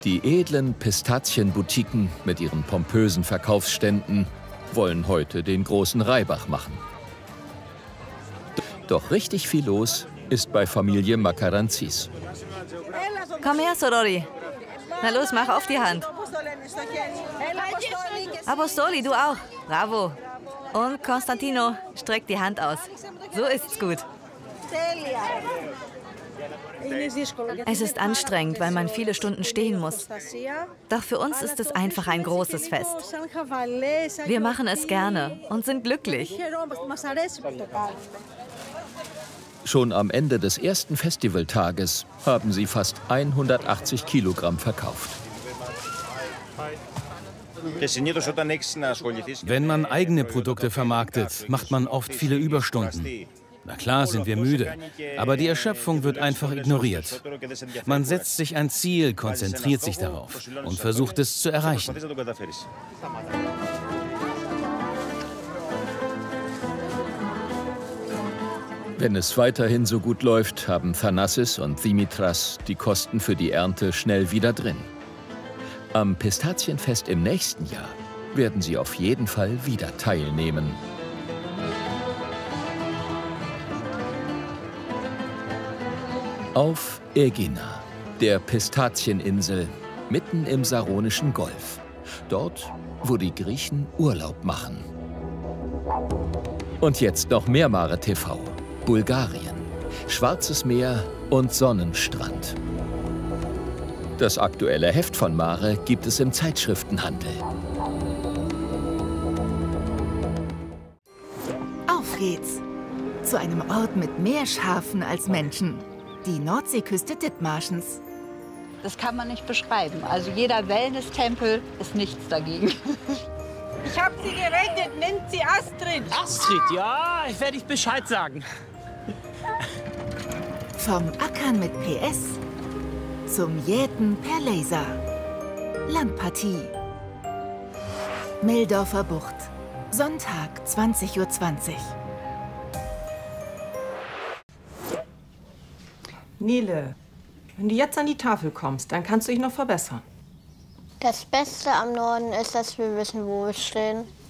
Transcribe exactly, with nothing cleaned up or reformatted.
Die edlen Pistazienboutiquen mit ihren pompösen Verkaufsständen wollen heute den großen Reibach machen. Doch richtig viel los ist bei Familie Makarantzis. Komm her, Sorori. Na los, mach auf die Hand. Apostoli, du auch. Bravo. Und Konstantino, streck die Hand aus. So ist's gut. Es ist anstrengend, weil man viele Stunden stehen muss. Doch für uns ist es einfach ein großes Fest. Wir machen es gerne und sind glücklich. Schon am Ende des ersten Festivaltages haben sie fast hundertachtzig Kilogramm verkauft. Wenn man eigene Produkte vermarktet, macht man oft viele Überstunden. Na klar sind wir müde, aber die Erschöpfung wird einfach ignoriert. Man setzt sich ein Ziel, konzentriert sich darauf und versucht es zu erreichen. Wenn es weiterhin so gut läuft, haben Thanassis und Dimitras die Kosten für die Ernte schnell wieder drin. Am Pistazienfest im nächsten Jahr werden sie auf jeden Fall wieder teilnehmen. Auf Aegina, der Pistazieninsel, mitten im Saronischen Golf. Dort, wo die Griechen Urlaub machen. Und jetzt noch mehr Mare T V. Bulgarien, Schwarzes Meer und Sonnenstrand. Das aktuelle Heft von Mare gibt es im Zeitschriftenhandel. Auf geht's! Zu einem Ort mit mehr Schafen als Menschen. Die Nordseeküste Dithmarschens. Das kann man nicht beschreiben. Also jeder Wellness-Tempel ist nichts dagegen. Ich habe sie gerettet, nennt sie Astrid. Astrid, ja, ich werde ich Bescheid sagen. Vom Ackern mit P S zum Jäten per Laser. Landpartie. Meldorfer Bucht. Sonntag, zwanzig Uhr zwanzig. Nele, wenn du jetzt an die Tafel kommst, dann kannst du dich noch verbessern. Das Beste am Norden ist, dass wir wissen, wo wir stehen.